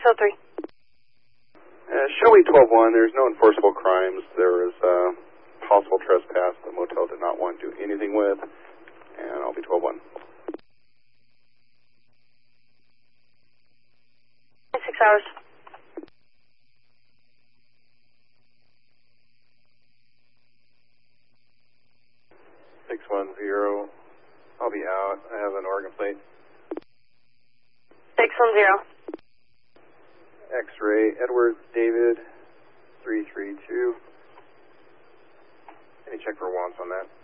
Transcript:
603. Showing 12-1, there's no enforceable crimes. There was possible trespass the motel did not want to do anything with, and I'll be 12-1. 6 hours. I'll be out. I have an Oregon plate. 610. X-ray, Edward David, 332. Any check for wants on that?